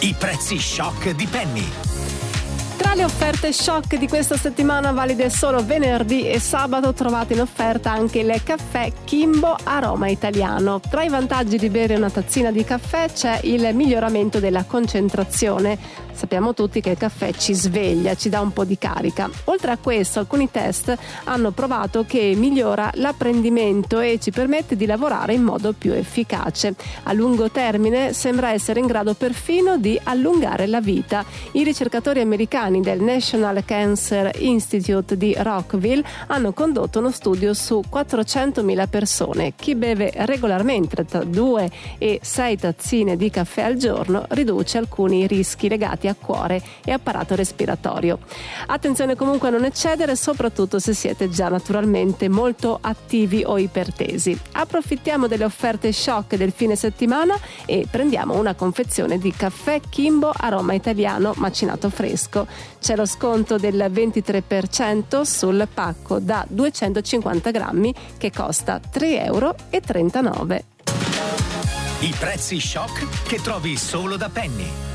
I prezzi shock di Penny. Tra le offerte shock di questa settimana, valide solo venerdì e sabato, trovate in offerta anche il caffè Kimbo Aroma Italiano. Tra i vantaggi di bere una tazzina di caffè c'è il miglioramento della concentrazione. Sappiamo tutti che il caffè ci sveglia, ci dà un po' di carica. Oltre a questo, alcuni test hanno provato che migliora l'apprendimento e ci permette di lavorare in modo più efficace. A lungo termine sembra essere in grado perfino di allungare la vita. I ricercatori americani del National Cancer Institute di Rockville hanno condotto uno studio su 400.000 persone. Chi beve regolarmente tra 2 e 6 tazzine di caffè al giorno riduce alcuni rischi legati a cuore e apparato respiratorio. Attenzione comunque a non eccedere, soprattutto se siete già naturalmente molto attivi o ipertesi. Approfittiamo delle offerte shock del fine settimana e prendiamo una confezione di caffè Kimbo Aroma Italiano macinato fresco. C'è lo sconto del 23% sul pacco da 250 grammi che costa €3,39. I prezzi shock che trovi solo da Penny.